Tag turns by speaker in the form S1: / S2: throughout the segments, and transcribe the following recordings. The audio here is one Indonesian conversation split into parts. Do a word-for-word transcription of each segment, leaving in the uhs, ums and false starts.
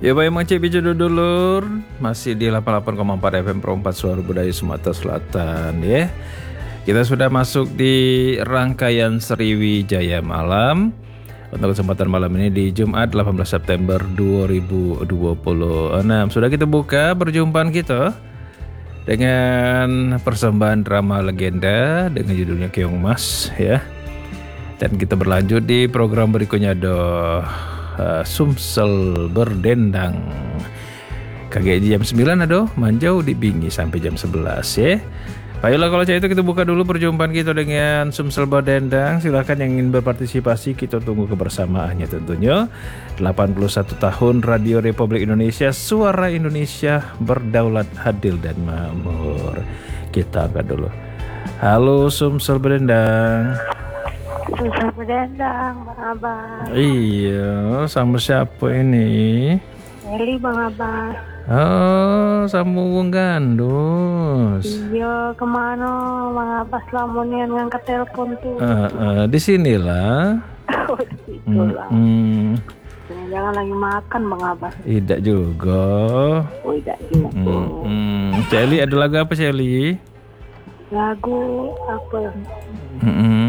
S1: Ya baik Makcik Biju Dulur, masih di delapan puluh delapan koma empat F M Pro empat Suara Budaya Sumatera Selatan ya. Kita sudah masuk di rangkaian Sriwijaya Malam. Untuk kesempatan malam ini di Jumat delapan belas September dua ribu dua puluh enam. Sudah kita buka perjumpaan kita dengan persembahan drama legenda dengan judulnya Keong Mas ya. Dan kita berlanjut di program berikutnya do uh, Sumsel Berdendang. K G I jam sembilan aduh manjau di Bingi sampai jam sebelas ya. Baiklah kalau itu kita buka dulu perjumpaan kita dengan Sumsel Berdendang. Silakan yang ingin berpartisipasi, kita tunggu kebersamaannya tentunya. delapan puluh satu tahun Radio Republik Indonesia, suara Indonesia berdaulat, adil dan makmur. Kita angkat dulu. Halo Sumsel Berdendang.
S2: Sumsel Berdendang, Bang Abbas.
S1: Iya, sama siapa ini?
S2: Eli, Bang Abbas.
S1: Oh, sama Wong Gandus.
S2: Iya, kemana Bang Abbas lamonian ngangkat telepon tuh?
S1: Uh, uh, di sinilah.
S2: Oh, di situ lah.
S1: Hmm.
S2: Jangan lagi makan Bang Abbas.
S1: Tidak juga.
S2: Oh, tidak juga.
S1: Hmm. Hmm. Celi, ada lagu apa Celi?
S2: Lagu apa?
S1: Hmm.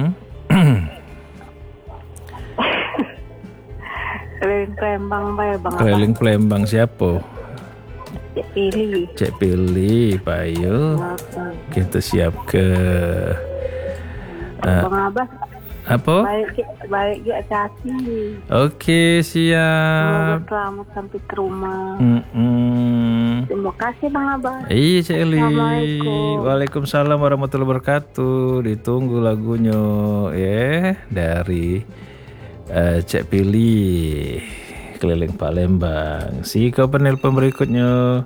S2: Keliling Palembang, Bang Abbas.
S1: Keliling Palembang siapa?
S2: Cek pilih.
S1: Cek pilih, Payo. Kita siap ke uh,
S2: Bang Abbas.
S1: apa?
S2: Baik, baik ya Caci.
S1: Oke, siap.
S2: Semoga selamat sampai ke rumah.
S1: Mm-mm.
S2: Terima kasih Bang Abbas.
S1: Iya Celi.
S2: Assalamualaikum.
S1: Waalaikumsalam warahmatullahi wabarakatuh. Ditunggu lagunya ya dari uh, Cek Pilih Keliling Palembang. Si kau penelpon berikutnya.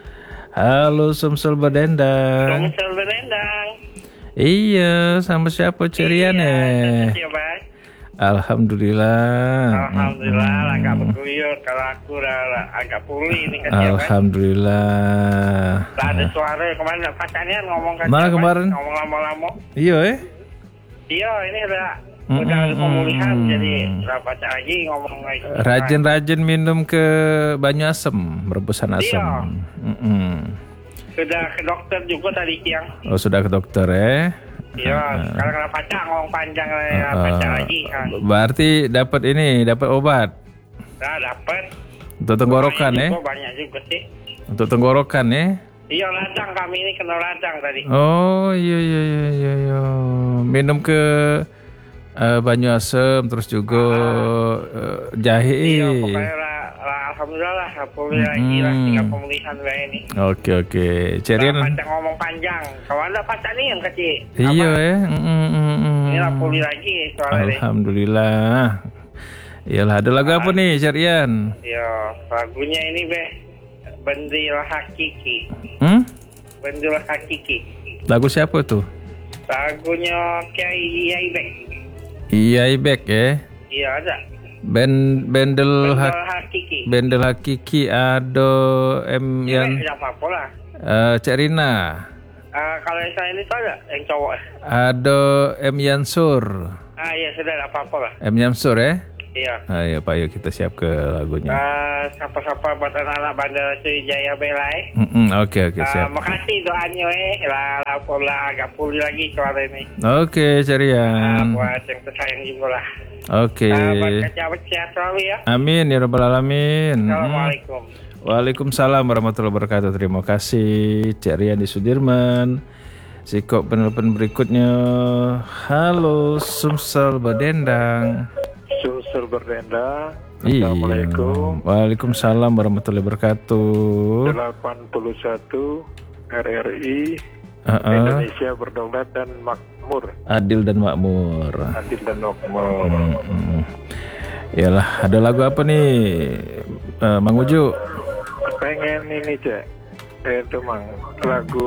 S1: Halo Sumsel Berdendang.
S3: Sumsel Berdendang.
S1: Iya, sama siapa ceriannya?
S3: Iya, Bang.
S1: Alhamdulillah.
S3: Alhamdulillah,
S1: hmm.
S3: agak berguyur. Kalau aku udah agak pulih nih kan ya,
S1: Alhamdulillah.
S3: Bang. Ada suara kemarin pacarnya ngomong kan.
S1: Mana kemarin?
S3: Ngomong lama-lama.
S1: Iya eh?
S3: Iya, ini udah
S1: Mm-mm.
S3: udah ada pemulihan, jadi udah pacar lagi ngomong lagi.
S1: Rajin-rajin minum ke banyu asem, rebusan asem.
S3: Iya.
S1: Mm-mm.
S3: Sudah ke dokter juga tadi siang.
S1: Oh sudah ke dokter ya?
S3: Iya, sekarang kena pacar ngomong panjang ya,
S1: Uh,
S3: pacar lagi kan.
S1: Berarti dapat ini, dapat obat
S3: Nah, dapat.
S1: untuk tenggorokan ya?
S3: Banyak juga, banyak juga sih.
S1: Untuk tenggorokan ya?
S3: Iya, radang kami ini kena radang tadi.
S1: Oh iya iya iya iya. iya. Minum ke uh, banyu asem terus juga uh, jahe.
S3: Iya, pokoknya lah, lah, alhamdulillah lah, pulih
S1: Mm-hmm.
S3: lagi lah, tinggal pemulihan lah ini.
S1: Oke oke. Cerian.
S3: Nah, pacar ngomong panjang, kalau anda pacar nih yang kecil.
S1: Iya ya. Mm-mm.
S3: Ini lah pulih lagi soalnya.
S1: Alhamdulillah. Iyalah, ada lagu apa nih Cerian?
S3: Iya, lagunya ini be, Bendil Hakiki.
S1: Hmm?
S3: Bendil Hakiki.
S1: Lagu siapa tuh?
S3: Lagunya Kiai Yaibek.
S1: Iya Ibek ya.
S3: Iya ada.
S1: Ben Bendel
S3: Bendil
S1: Hak
S3: Hakiki.
S1: Bendel Hakiki Ado M
S3: Iya,
S1: yang
S3: tidak apa-apa lah.
S1: uh, Cek Rina.
S3: Uh, kalau yang saya ini tuh ada yang cowok.
S1: Ado M Yansur.
S3: Ah iya sudah, tidak apa-apa lah.
S1: M Yansur ya.
S3: Iya.
S1: Ayo Pak, yuk kita siap ke lagunya.
S3: Uh, sapa-sapa buat anak-anak Bandar Sriwijaya Belai.
S1: Mm-mm, Oke oke
S3: Uh,
S1: siap.
S3: makasih doanya eh lah lapor lah agak pulih lagi suara ini.
S1: Oke
S3: Uh,
S1: Cerian.
S3: buat yang tersayang juga lah.
S1: Oke.
S3: Uh, buat kerja sehat selalu ya.
S1: Amin ya rabbal alamin.
S3: Assalamualaikum.
S1: Waalaikumsalam warahmatullahi wabarakatuh. Terima kasih Cik Rian di Sudirman. Sikop penelpon berikutnya. Halo Sumsel Berdendang.
S4: Sumsel Berdendang.
S1: Iya.
S4: Assalamualaikum.
S1: Waalaikumsalam warahmatullahi wabarakatuh.
S4: delapan puluh satu R R I
S1: Uh-uh.
S4: Indonesia berdaulat dan makmur.
S1: Adil dan makmur.
S4: Adil dan makmur.
S1: Hmm. Yalah, ada lagu apa nih, uh, Mang Uju?
S4: Pengen ini cek, eh, itu mang lagu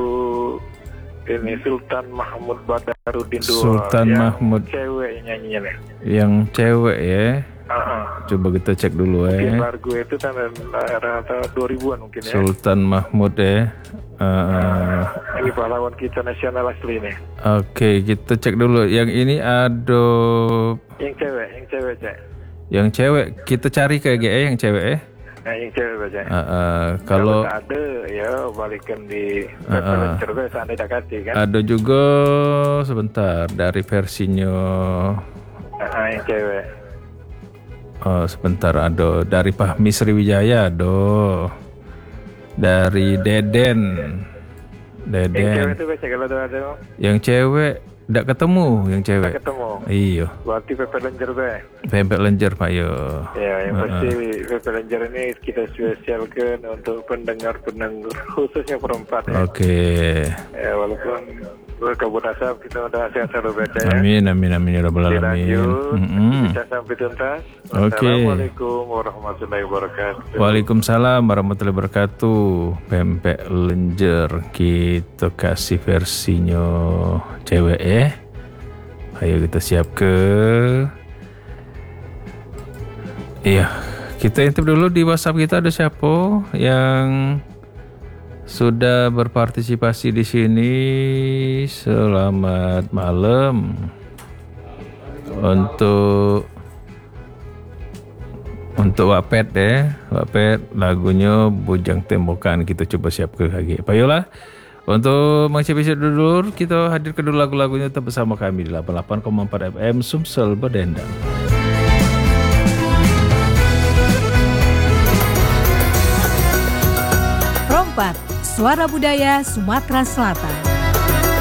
S4: ini Sultan Mahmud Badarudin dua.
S1: Sultan
S4: yang
S1: Mahmud.
S4: Cewek nyanyinya nih.
S1: Yang cewek ya.
S4: Uh-uh.
S1: Coba kita cek dulu
S4: Mungkin
S1: ya.
S4: lagu itu tahun era dua ribuan mungkin ya.
S1: Sultan Mahmud ya. Uh,
S4: Ini pahlawan kita nasional asli nih.
S1: Oke, kita cek dulu. Yang ini ada
S4: Yang cewek, yang cewek cek.
S1: yang cewek. Kita cari ke G E yang cewek ya.
S4: Nah, yang cewek baca.
S1: Uh, uh, kalau
S4: tak ada ya balikan di
S1: Uh, uh.
S4: Pepelencer seandainya tak kasih kan.
S1: ada juga sebentar dari versinya
S4: Nah, yang cewek.
S1: oh, sebentar ada dari Fahmi Sriwijaya do. Dari Deden.
S4: Yang cewek
S1: Deden.
S4: itu baca kalau tuh ada
S1: Yang cewek ndak ketemu yang cewek.
S4: ketemu.
S1: Iya.
S4: Berarti Pepelencer be.
S1: Pempek lenjer Pak yo.
S4: Ya, yang
S1: Uh,
S4: pasti Pepelencer ini kita spesialkan untuk pendengar-pendengar khususnya perempuan ya.
S1: Oke.
S4: Ya, walaupun berkabut asap kita udah sehat selalu baca ya.
S1: Amin amin amin ya rabbal alamin.
S4: Dilanjut,
S1: Mm-mm.
S4: bisa sampai tuntas.
S1: Oke.
S4: Assalamualaikum warahmatullahi wabarakatuh.
S1: Waalaikumsalam warahmatullahi wabarakatuh. Pempek lenjer kita kasih versinya cewek ya. Ayo kita siap ke. Iya, kita intip dulu di WhatsApp kita ada siapa yang sudah berpartisipasi di sini. Selamat malam. Untuk Untuk Wapet ya, Wapet lagunya Bujang Tembokan kita coba siap ke lagi. Payolah. Untuk mengakhiri episode dulu kita hadirkan dulu lagu-lagunya tetap bersama kami di delapan puluh delapan koma empat F M Sumsel Berdendang.
S5: Rompat, Suara Budaya Sumatera Selatan.